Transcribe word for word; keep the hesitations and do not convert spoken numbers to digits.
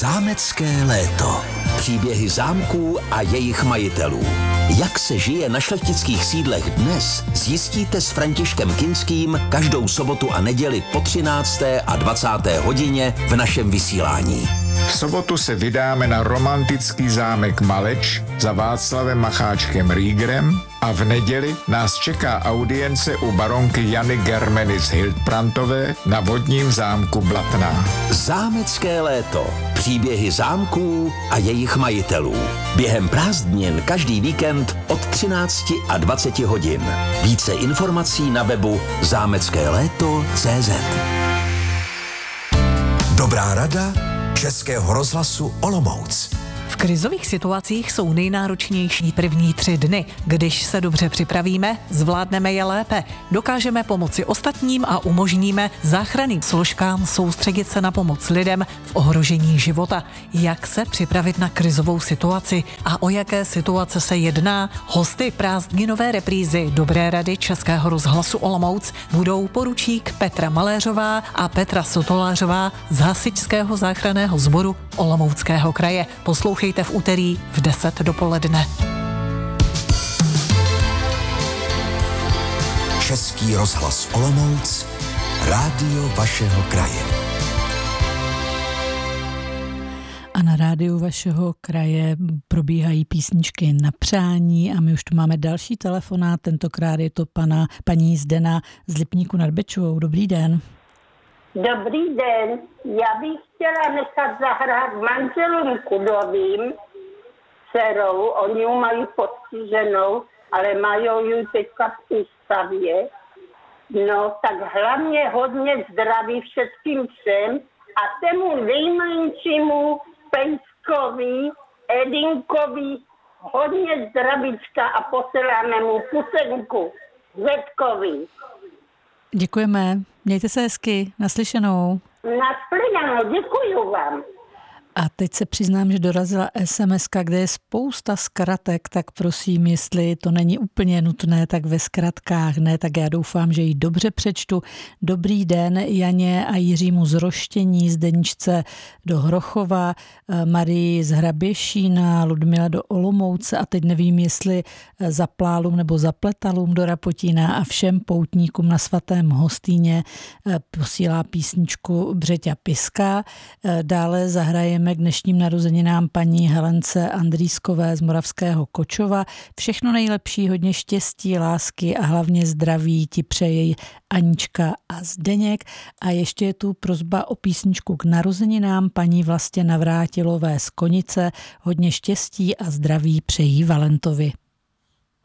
Zámecké léto. Příběhy zámků a jejich majitelů. Jak se žije na šlechtických sídlech dnes, zjistíte s Františkem Kinským každou sobotu a neděli po třinácté a dvacáté hodině v našem vysílání. V sobotu se vydáme na romantický zámek Maleč za Václavem Macháčkem Riegerem a v neděli nás čeká audience u baronky Jany Germeny z Hildbrandtové na vodním zámku Blatná. Zámecké léto. Příběhy zámků a jejich majitelů. Během prázdnin každý víkend od třinácti a dvaceti hodin. Více informací na webu zámecké léto tečka cé zet. Dobrá rada Českého rozhlasu Olomouc. V krizových situacích jsou nejnáročnější první tři dny. Když se dobře připravíme, zvládneme je lépe. Dokážeme pomoci ostatním a umožníme záchranným složkám soustředit se na pomoc lidem v ohrožení života. Jak se připravit na krizovou situaci a o jaké situace se jedná? Hosty prázdninové reprízy Dobré rady Českého rozhlasu Olomouc budou poručík Petra Maléřová a Petra Sotolářová z Hasičského záchranného sboru Olomouckého kraje. Poslouchejte v úterý v deset dopoledne. Český rozhlas Olomouc, rádio vašeho kraje. A na rádiu vašeho kraje probíhají písničky na přání a my už tu máme další telefonát, tentokrát je to pana, paní Zdena z Lipníku nad Bečvou. Dobrý den. Dobrý den, já bych chtěla nechat zahrát manželům Kudovým dcerou, oni ji mají podstiženou, ale mají ji teďka v ústavě. No, tak hlavně hodně zdraví všetkým třem a tému nejmenšímu Pejskovi, Edinkovi hodně zdravíčka a posíláme mu pusenku Zetkovi. Děkujeme, mějte se hezky, naslyšenou. Nashledanou, děkuju vám. A teď se přiznám, že dorazila es em eska, kde je spousta zkratek, tak prosím, jestli to není úplně nutné, tak ve zkratkách ne, tak já doufám, že ji dobře přečtu. Dobrý den Janě a Jiřímu z Roštění, Zdeničce do Hrochova, Marii z Hraběšína, Ludmila do Olomouce a teď nevím, jestli Zaplálům nebo Zapletalům do Rapotína a všem poutníkům na svatém Hostýně posílá písničku Břeťa Piska. Dále zahrajeme k dnešním narozeninám paní Helence Andrýskové z Moravského Kočova. Všechno nejlepší, hodně štěstí, lásky a hlavně zdraví ti přejí Anička a Zdeněk. A ještě je tu prosba o písničku k narozeninám paní Vlastě Navrátilové z Konice. Hodně štěstí a zdraví přejí Valentovi.